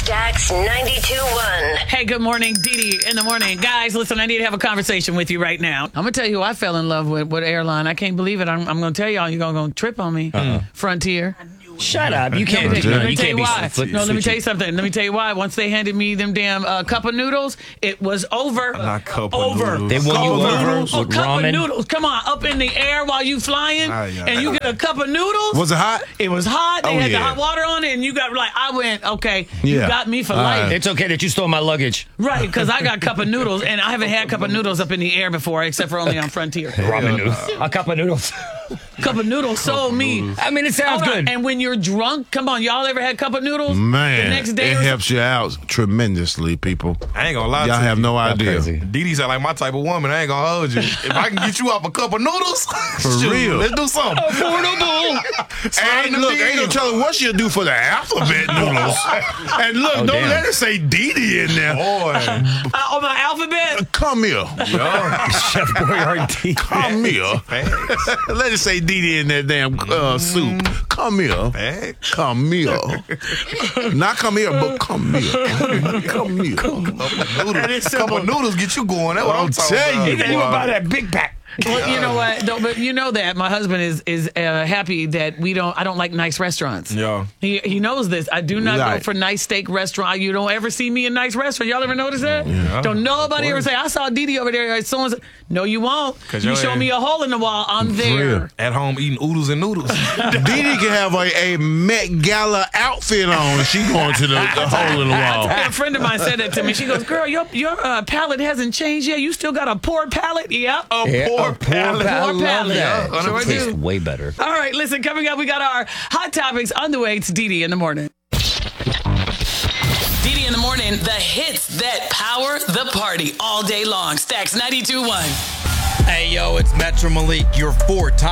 Stacks 92.1. Hey, good morning, Dee in the morning. Guys, listen, I need to have a conversation with you right now. I'm going to tell you who I fell in love with airline. I can't believe it. I'm going to tell y'all, you're going to trip on me. Frontier. Shut up. You can't Let me tell you be why. switchy. No, let me tell you something. Let me tell you why. Once they handed me them damn cup of noodles, it was over. Not cup of over. noodles. They won you over with cup ramen? of noodles. Come on, up in the air while you flying, and you get a cup of noodles. Was it hot? It was hot. They Oh, had the yeah. hot water on it, and you got I went, okay, you Yeah. got me for life. It's okay that you stole my luggage. Right, because I got cup of noodles, and I haven't had cup of noodles up in the air before, except for only on Frontier. Ramen noodles. A cup of noodles. Cup of noodles sold me. I mean, it sounds Hold on. good. And when you're drunk, come on, y'all ever had cup of noodles? Man, the next day it or helps you out tremendously, people. I ain't gonna lie Y'all to you. have no idea. crazy. Dee sound like my type of woman. I ain't gonna hold you. If I can get you up a cup of noodles, For real. let's do something. Affordable. And look, ain't no telling what she'll do for the alphabet noodles. And look, don't damn. let her say Dee in there. Boy. On my alphabet? Come here. Chef Boyardee. Come here. Let her say Dee in that damn soup. Come here. Facts. Come here. Not come here, but come here. Come here. Cup of noodles get you going. That's what I'm talking tell about. you. Then you would buy that big pack. Well, you know what? But you know that my husband is happy that I don't like nice restaurants. Yeah. He knows this. I do not go Right. for nice steak restaurant. You don't ever see me in nice restaurant. Y'all ever notice that? Yeah. Don't nobody ever say, I saw Dee over there. Someone said, no, you won't. 'Cause You your show ass- me a hole in the wall, I'm there. real. At home eating oodles and noodles. Dee can have a Met Gala outfit on and she going to the hole in the wall. A friend of mine said that to me. She goes, girl, your palate hasn't changed yet. You still got a poor palate? Yep. Poor palate. Poor palate. Yeah, Sure Tastes do. way better. All right, listen, coming up, we got our hot topics on the way. It's Dee in the morning. Dee in the morning, the hits that power the party all day long. Stacks 92.1. Hey, yo, it's Metro Malik, your 4-time